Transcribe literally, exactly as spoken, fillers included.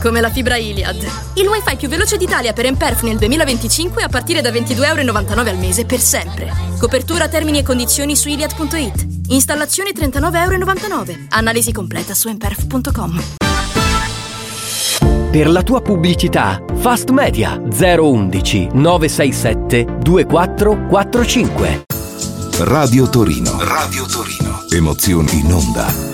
come la fibra Iliad. Il wifi più veloce d'Italia per Emperf nel duemilaventicinque a partire da ventidue euro e novantanove al mese per sempre. Copertura, termini e condizioni su iliad punto it. Installazione trentanove euro e novantanove. Analisi completa su emperf punto com. Per la tua pubblicità, Fast Media zero undici nove sei sette due quattro quattro cinque. Radio Torino. Radio Torino. Emozioni in onda.